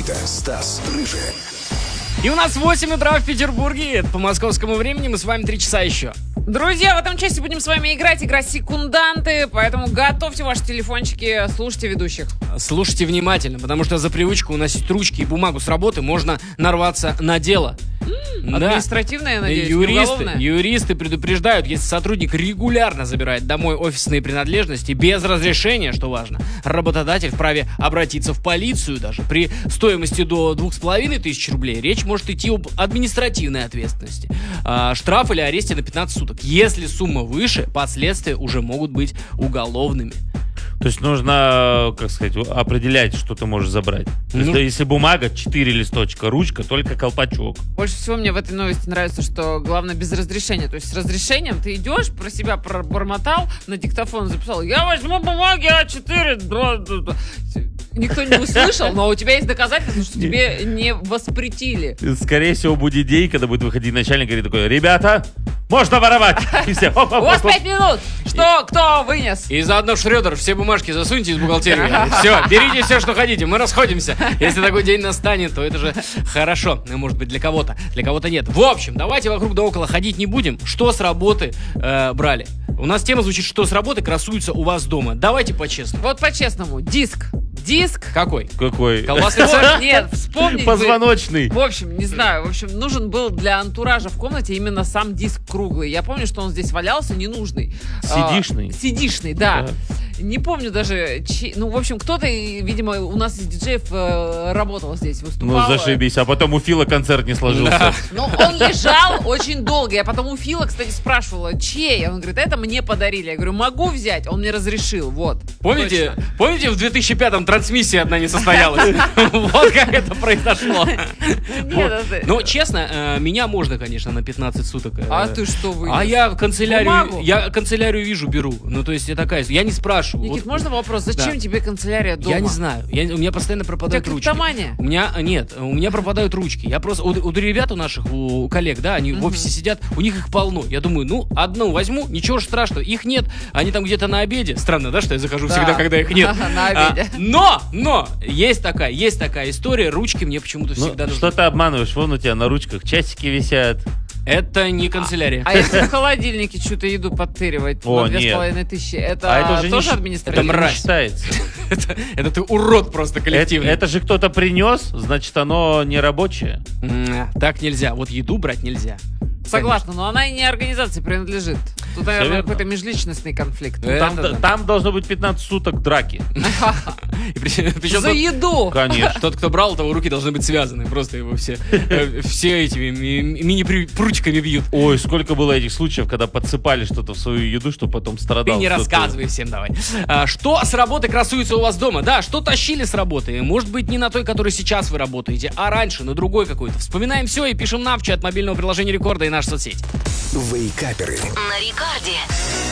Никита, Стас, Рыжий. И у нас 8 утра в Петербурге. Это по московскому времени. Мы с вами 3 часа еще. Друзья, в этом часе будем с вами играть. Игра «Секунданты». Поэтому готовьте ваши телефончики, слушайте ведущих. Слушайте внимательно, потому что за привычку уносить ручки и бумагу с работы можно нарваться на дело. Административное, я надеюсь, уголовное? Юристы предупреждают, если сотрудник регулярно забирает домой офисные принадлежности без разрешения, что важно, работодатель вправе обратиться в полицию даже. При стоимости до 2500 рублей речь может идти об административной ответственности. Штраф или аресте на 15 суток. Если сумма выше, последствия уже могут быть уголовными. То есть нужно, как сказать, определять, что ты можешь забрать. То есть, если бумага, 4 листочка, ручка, только колпачок. Больше всего мне в этой новости нравится, что главное без разрешения. То есть с разрешением ты идешь, про себя пробормотал, на диктофон записал: я возьму бумаги А4. Никто не услышал, но у тебя есть доказательства, что тебе не воспретили. Скорее всего, будет день, когда будет выходить начальник и говорит такой: ребята, можно воровать. И все. У вас 5 минут. Что, кто вынес? И заодно в шредер все бумажки засуньте из бухгалтерии. Все, берите все, что хотите, мы расходимся. Если такой день настанет, то это же хорошо. Может быть, для кого-то. Для кого-то нет. В общем, давайте вокруг да около ходить не будем. Что с работы брали? У нас тема звучит: что с работы красуется у вас дома. Давайте по-честному. Вот по-честному. Диск. Какой? Колбасный цех? Нет, вспомнить. Позвоночный. В общем, не знаю. В общем, нужен был для антуража в комнате именно сам диск круглый. Я помню, что он здесь валялся, ненужный. Сидишный. Сидишный, да. Не помню даже, ну, в общем, кто-то, видимо, у нас из диджеев работал здесь, выступал. Ну, зашибись. А потом у Фила концерт не сложился. Да. Ну, он лежал очень долго. Я потом у Фила, кстати, спрашивала, чей? Он говорит: это мне подарили. Я говорю: могу взять? Он мне разрешил, вот. Помните, в 2005-м трансмиссия одна не состоялась? Вот как это произошло. Ну, честно, меня можно, конечно, на 15 суток. А ты что вынес? А я канцелярию вижу, беру. Ну, то есть я такая, я не спрашиваю. Никит, можно вопрос? Зачем тебе канцелярия дома? Я не знаю. У меня постоянно пропадают ручки. У меня пропадают ручки. Я просто у ребят у наших, у коллег, да, они в офисе сидят, у них их полно. Я думаю, одну возьму, ничего страшного. Их нет, они там где-то на обеде. Странно, да, что я захожу всегда, когда их нет. На обеде. Но есть такая история. Ручки мне почему-то всегда нужны. Что ты обманываешь? Вон у тебя на ручках часики висят. Это не канцелярия. А если в холодильнике что-то еду подтыривать на 2500, это тоже административно? Это не считается. Это ты урод просто коллективный. Это же кто-то принес, значит, оно не рабочее. Так нельзя. Вот еду брать нельзя. Согласна, но она и не организации принадлежит. Тут, наверное, какой-то межличностный конфликт. Там должно быть 15 суток драки. За еду! Конечно. Тот, кто брал, того руки должны быть связаны. Просто его все этими мини-прутиками бьют. Ой, сколько было этих случаев, когда подсыпали что-то в свою еду, что потом страдал. Ты не рассказывай всем, давай. Что с работы красуется у вас дома? Да, что тащили с работы? Может быть, не на той, которой сейчас вы работаете, а раньше, на другой какой-то. Вспоминаем все и пишем нам в чат мобильного приложения Рекорда и нашу соцсеть. Вейкаперы. На Рекорде.